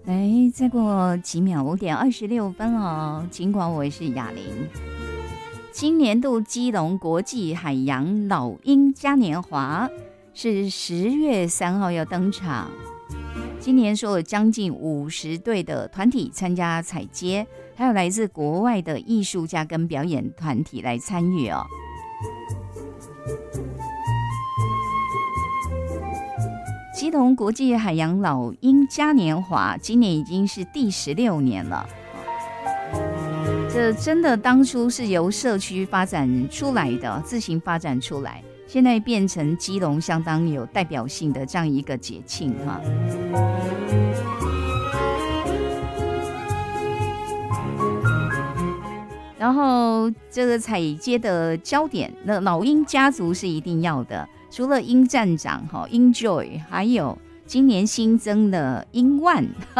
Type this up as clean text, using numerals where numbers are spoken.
哎，再过几秒5:26哦。尽管我是雅玲，今年度基隆国际海洋老鹰嘉年华是10月3号要登场。今年说有将近50队的团体参加采接，还有来自国外的艺术家跟表演团体来参与哦。基隆国际海洋老鹰嘉年华今年已经是第16年了，这真的当初是由社区发展出来的，自行发展出来，现在变成基隆相当有代表性的这样一个节庆哈。然后这个采接的焦点，那老鹰家族是一定要的，除了鹰站长、鹰 Joy， 还有今年新增的鹰万